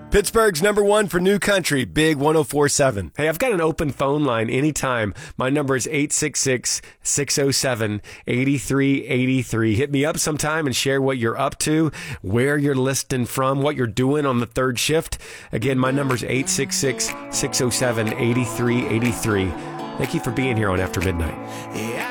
Pittsburgh's number one for new country, Big 104.7. Hey, I've got an open phone line anytime. My number is 866-607-8383. Hit me up sometime and share what you're up to, where you're listening from, what you're doing on the third shift. Again, my number is 866-607-8383. Thank you for being here on After Midnight.